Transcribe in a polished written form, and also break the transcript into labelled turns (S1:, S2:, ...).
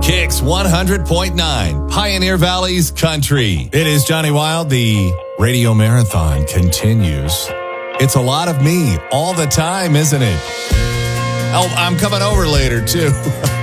S1: Kicks 100.9, Pioneer Valley's country. It is Johnny Wild. The radio marathon continues. It's a lot of me all the time, isn't it? Oh, I'm coming over later, too.